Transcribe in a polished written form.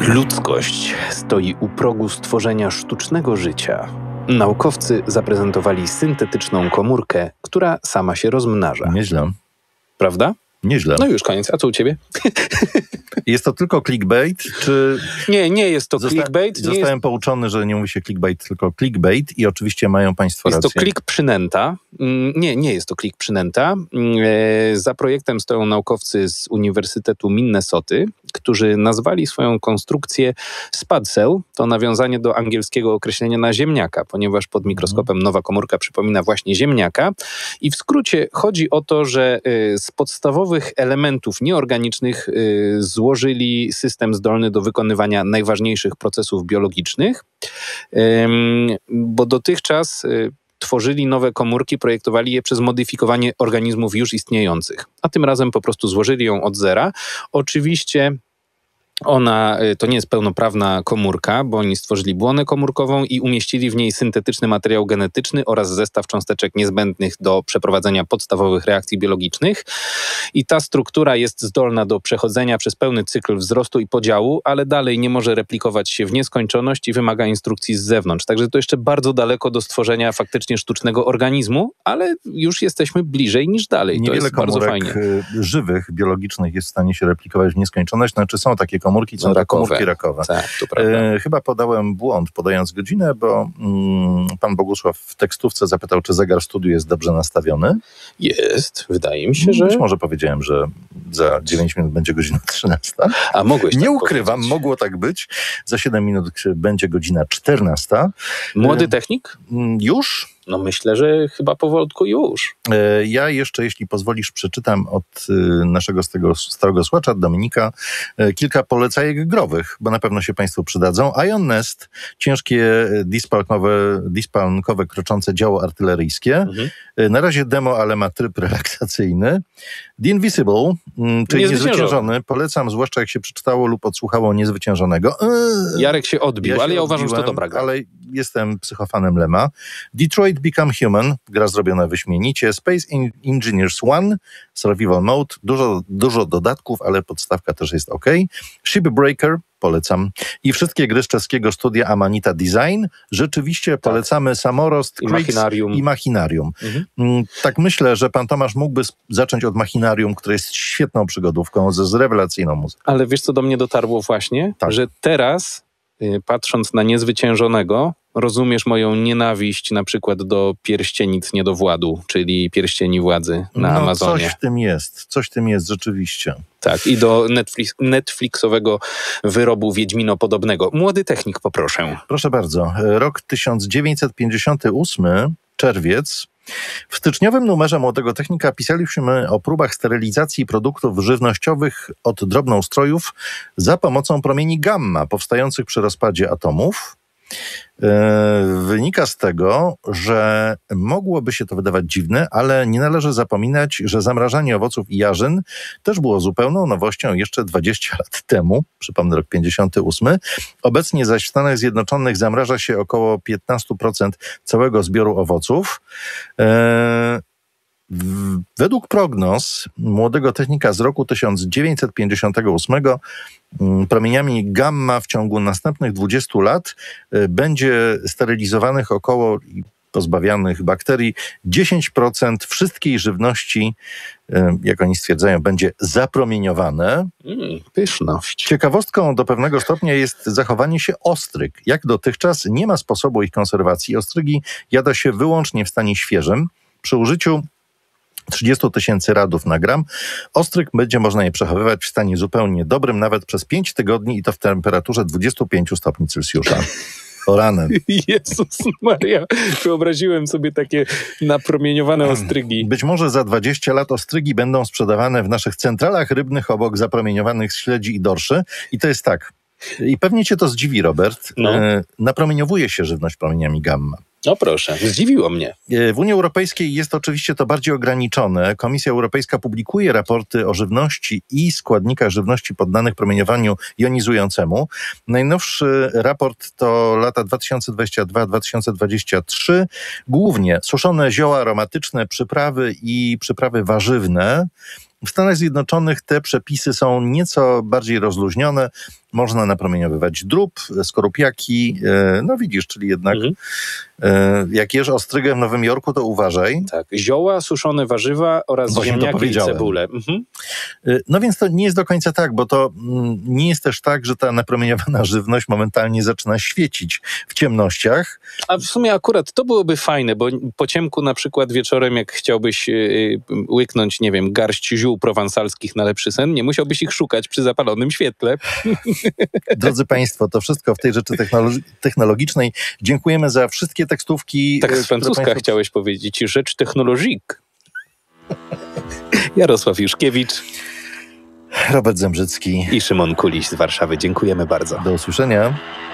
Ludzkość stoi u progu stworzenia sztucznego życia. Naukowcy zaprezentowali syntetyczną komórkę, która sama się rozmnaża. Nieźle. Prawda? Nieźle. No już koniec. A co u ciebie? Jest to tylko clickbait, czy... Nie jest to clickbait. Zostałem pouczony, że nie mówi się clickbait, tylko clickbait i oczywiście mają państwo rację. Jest to klik przynęta. Nie jest to klik przynęta. Za projektem stoją naukowcy z Uniwersytetu Minnesoty, którzy nazwali swoją konstrukcję spud cell. To nawiązanie do angielskiego określenia na ziemniaka, ponieważ pod mikroskopem nowa komórka przypomina właśnie ziemniaka. I w skrócie chodzi o to, że z podstawowych elementów nieorganicznych złożyli system zdolny do wykonywania najważniejszych procesów biologicznych, bo dotychczas tworzyli nowe komórki, projektowali je przez modyfikowanie organizmów już istniejących. A tym razem po prostu złożyli ją od zera. Oczywiście ona to nie jest pełnoprawna komórka, bo oni stworzyli błonę komórkową i umieścili w niej syntetyczny materiał genetyczny oraz zestaw cząsteczek niezbędnych do przeprowadzenia podstawowych reakcji biologicznych. I ta struktura jest zdolna do przechodzenia przez pełny cykl wzrostu i podziału, ale dalej nie może replikować się w nieskończoność i wymaga instrukcji z zewnątrz. Także to jeszcze bardzo daleko do stworzenia faktycznie sztucznego organizmu, ale już jesteśmy bliżej niż dalej. Niewiele to jest bardzo fajnie. Żywych, biologicznych jest w stanie się replikować w nieskończoność. Znaczy są takie komórki, są to komórki rakowe. Tak, to prawda. Chyba podałem błąd, podając godzinę, bo pan Bogusław w tekstówce zapytał, czy zegar w studiu jest dobrze nastawiony. Jest, wydaje mi się, że... Być może powiedziałem, że za 9 minut będzie godzina 13. A mogłeś Nie tak ukrywam, powiedzieć. Mogło tak być. Za 7 minut będzie godzina 14. Młody technik? Już? No myślę, że chyba powolutku już. Ja jeszcze, jeśli pozwolisz, przeczytam od naszego stałego słuchacza, Dominika, kilka polecajek growych, bo na pewno się państwu przydadzą. Ion Nest, ciężkie dispalnkowe kroczące działo artyleryjskie. Na razie demo, ale ma tryb relaksacyjny. The Invisible, czyli niezwyciężony. Polecam, zwłaszcza jak się przeczytało lub odsłuchało Niezwyciężonego. Jarek się odbił, ale ja uważam, że to dobra gra. Ale jestem psychofanem Lema. Detroit Become Human, gra zrobiona wyśmienicie. Space Engineers 1, Survival Mode, dużo dodatków, ale podstawka też jest ok. Shipbreaker, polecam. I wszystkie gry z czeskiego studia Amanita Design. Rzeczywiście polecamy Samorost, i Machinarium. Tak myślę, że pan Tomasz mógłby zacząć od Machinarium, które jest świetną przygodówką z rewelacyjną muzyką. Ale wiesz, co do mnie dotarło właśnie? Tak. Że teraz, patrząc na Niezwyciężonego, rozumiesz moją nienawiść na przykład do pierścienic niedowładu, czyli pierścieni władzy na Amazonie. Coś w tym jest rzeczywiście. Tak, i do Netflixowego wyrobu wiedźminopodobnego. Młody technik, poproszę. Proszę bardzo. Rok 1958, czerwiec. W styczniowym numerze Młodego Technika pisaliśmy o próbach sterylizacji produktów żywnościowych od drobnoustrojów za pomocą promieni gamma powstających przy rozpadzie atomów. Wynika z tego, że mogłoby się to wydawać dziwne, ale nie należy zapominać, że zamrażanie owoców i jarzyn też było zupełną nowością jeszcze 20 lat temu, przypomnę rok 58. Obecnie zaś w Stanach Zjednoczonych zamraża się około 15% całego zbioru owoców. Według prognoz Młodego Technika z roku 1958 promieniami gamma w ciągu następnych 20 lat będzie sterylizowanych około i pozbawianych bakterii 10% wszystkiej żywności, jak oni stwierdzają, będzie zapromieniowane. Pyszność. Ciekawostką do pewnego stopnia jest zachowanie się ostryg. Jak dotychczas nie ma sposobu ich konserwacji. Ostrygi jada się wyłącznie w stanie świeżym. Przy użyciu 30 000 radów na gram. Ostryg będzie można je przechowywać w stanie zupełnie dobrym, nawet przez 5 tygodni i to w temperaturze 25 stopni Celsjusza. O rany. Jezus Maria, wyobraziłem sobie takie napromieniowane ostrygi. Być może za 20 lat ostrygi będą sprzedawane w naszych centralach rybnych obok zapromieniowanych śledzi i dorszy. I to jest tak. I pewnie cię to zdziwi, Robert. Napromieniowuje się żywność promieniami gamma. No proszę, zdziwiło mnie. W Unii Europejskiej jest oczywiście to bardziej ograniczone. Komisja Europejska publikuje raporty o żywności i składnikach żywności poddanych promieniowaniu jonizującemu. Najnowszy raport to lata 2022-2023. Głównie suszone zioła aromatyczne, przyprawy i przyprawy warzywne. W Stanach Zjednoczonych te przepisy są nieco bardziej rozluźnione. Można napromieniowywać drób, skorupiaki. No widzisz, czyli jednak jak jesz ostrygę w Nowym Jorku, to uważaj. Tak, zioła, suszone warzywa oraz Właśnie to ziemniaki i powiedziałem. cebulę. No więc to nie jest do końca tak, bo to nie jest też tak, że ta napromieniowana żywność momentalnie zaczyna świecić w ciemnościach. A w sumie akurat to byłoby fajne, bo po ciemku na przykład wieczorem, jak chciałbyś łyknąć, nie wiem, garść ziół prowansalskich na lepszy sen, nie musiałbyś ich szukać przy zapalonym świetle. Drodzy Państwo, to wszystko w tej rzeczy technologicznej. Dziękujemy za wszystkie tekstówki. Tak z francuska Państwo... chciałeś powiedzieć, rzecz technologique. Jarosław Juszkiewicz Robert Zembrzycki. i Szymon Kuliś z Warszawy. Dziękujemy bardzo. Do usłyszenia.